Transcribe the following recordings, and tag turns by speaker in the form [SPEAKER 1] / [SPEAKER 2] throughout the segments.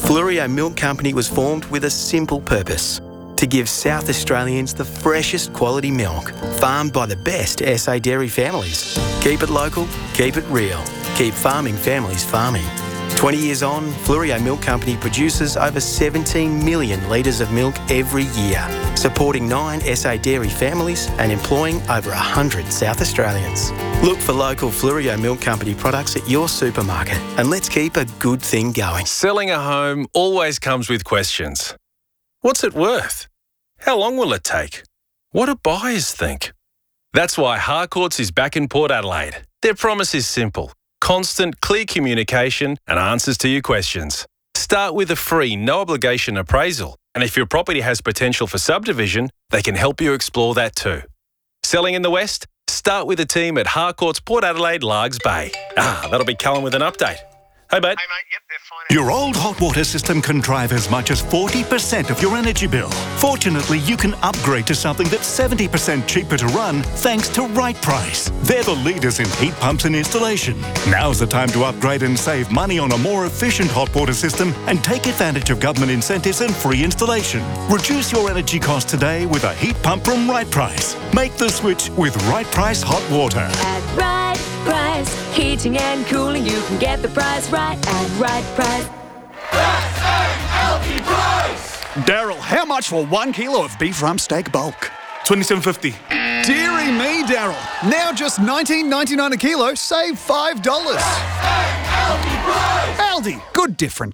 [SPEAKER 1] Flurio Milk Company was formed with a simple purpose: to give South Australians the freshest quality milk, farmed by the best SA dairy families. Keep it local, keep it real. Keep farming families farming. 20 years on, Flurio Milk Company produces over 17 million litres of milk every year, supporting 9 SA dairy families and employing over 100 South Australians. Look for local Flurio Milk Company products at your supermarket and let's keep a good thing going.
[SPEAKER 2] Selling a home always comes with questions. What's it worth? How long will it take? What do buyers think? That's why Harcourts is back in Port Adelaide. Their promise is simple: constant, clear communication and answers to your questions. Start with a free, no-obligation appraisal, and if your property has potential for subdivision, they can help you explore that too. Selling in the West? Start with a team at Harcourts Port Adelaide, Largs Bay. That'll be Callum with an update. Hey, mate.
[SPEAKER 3] Hey, mate. Yep, they're fine.
[SPEAKER 4] Your old hot water system can drive as much as 40% of your energy bill. Fortunately, you can upgrade to something that's 70% cheaper to run thanks to Right Price. They're the leaders in heat pumps and installation. Now's the time to upgrade and save money on a more efficient hot water system and take advantage of government incentives and free installation. Reduce your energy costs today with a heat pump from Right Price. Make the switch with Right Price Hot Water.
[SPEAKER 5] At Right Price, heating and cooling, you can get the price right at Right Price.
[SPEAKER 6] S-A-L-E price!
[SPEAKER 7] Daryl, how much for 1 kilo of beef rump steak bulk?
[SPEAKER 6] $27.50.
[SPEAKER 7] Deary me, Daryl. Now just $19.99 a kilo, save $5.
[SPEAKER 6] S-A-L-E price!
[SPEAKER 7] Aldi, good different.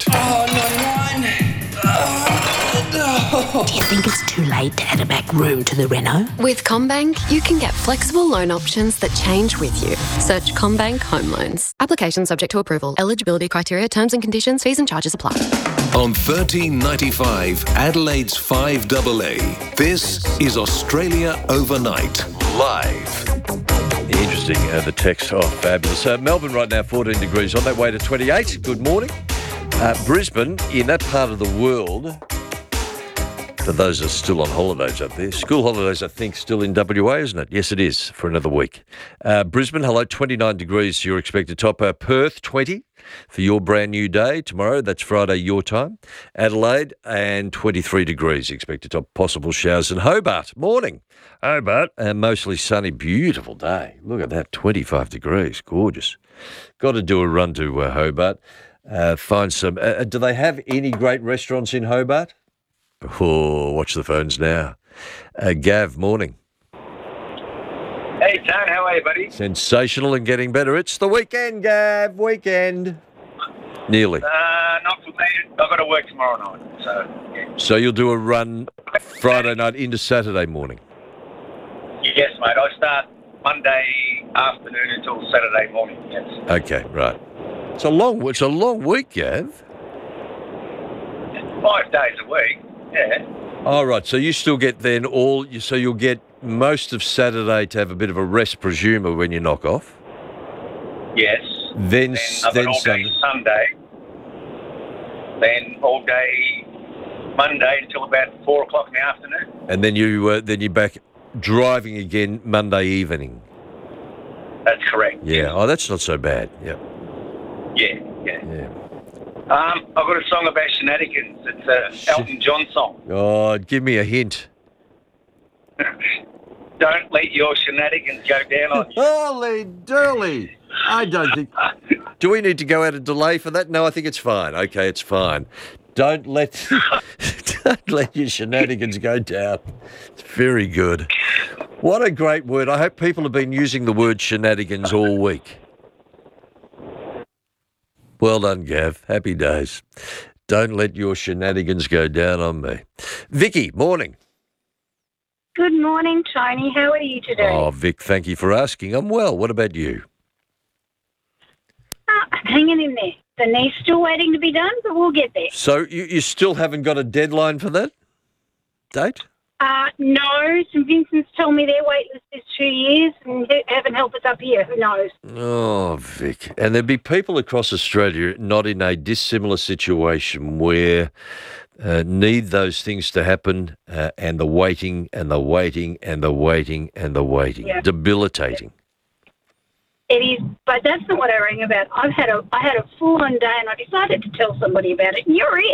[SPEAKER 8] Do you think it's too late to add a back room to the reno?
[SPEAKER 9] With CommBank, you can get flexible loan options that change with you. Search CommBank Home Loans. Application subject to approval. Eligibility criteria, terms and conditions, fees and charges apply.
[SPEAKER 10] On 1395 Adelaide's 5AA, this is Australia Overnight, live.
[SPEAKER 11] Interesting, the text. Oh, fabulous. Melbourne right now, 14 degrees, on that way to 28. Good morning. Brisbane, in that part of the world, for those that are still on holidays up there, school holidays, I think, still in WA, isn't it? Yes, it is, for another week. Brisbane, hello, 29 degrees, you're expected top. Perth, 20 for your brand new day tomorrow. That's Friday, your time. Adelaide, and 23 degrees, expected top. Possible showers in Hobart. Morning. Hobart, mostly sunny, beautiful day. Look at that, 25 degrees, gorgeous. Got to do a run to Hobart. Find some. Do they have any great restaurants in Hobart? Oh, watch the phones now. Gav, morning.
[SPEAKER 12] Hey, Tone, how are you, buddy?
[SPEAKER 11] Sensational and getting better. It's the weekend, Gav. Weekend. Nearly.
[SPEAKER 12] Not for me. I've got to work tomorrow night. So, yeah.
[SPEAKER 11] So you'll do a run Friday night into Saturday morning?
[SPEAKER 12] Yes, mate. I start Monday afternoon until Saturday morning, yes.
[SPEAKER 11] Okay, right. It's a long week, Gav.
[SPEAKER 12] 5 days a week, yeah.
[SPEAKER 11] All right, so you still get then so you'll get most of Saturday to have a bit of a rest, presumer, when you knock off?
[SPEAKER 12] Yes.
[SPEAKER 11] Then
[SPEAKER 12] all day Sunday. Then all day Monday until about 4 o'clock in the afternoon.
[SPEAKER 11] And then you're back driving again Monday evening.
[SPEAKER 12] That's correct.
[SPEAKER 11] Yeah. Oh, that's not so bad. Yeah.
[SPEAKER 12] Yeah. I've got a song about shenanigans. It's an Elton John song.
[SPEAKER 11] Oh, give me a hint.
[SPEAKER 12] Don't let your shenanigans go down on you.
[SPEAKER 11] Holy durly. I don't think... Do we need to go out a delay for that? No, I think it's fine. Okay, it's fine. Don't let your shenanigans go down. It's very good. What a great word. I hope people have been using the word shenanigans all week. Well done, Gav. Happy days. Don't let your shenanigans go down on me. Vicky, morning.
[SPEAKER 13] Good morning, Tony. How are you today?
[SPEAKER 11] Oh, Vic, thank you for asking. I'm well. What about you?
[SPEAKER 13] I'm hanging in there. The knee's still waiting to be done, but we'll get there.
[SPEAKER 11] So you still haven't got a deadline for that date?
[SPEAKER 13] No. St Vincent's told me their wait list is 2 years and they haven't helped us up here. Who knows?
[SPEAKER 11] Oh, Vic. And there'd be people across Australia not in a dissimilar situation where need those things to happen and the waiting and the waiting and the waiting and the waiting. Yeah. Debilitating.
[SPEAKER 13] It is, but that's not what I rang about. I had a full-on day and I decided to tell somebody about it, and you're it.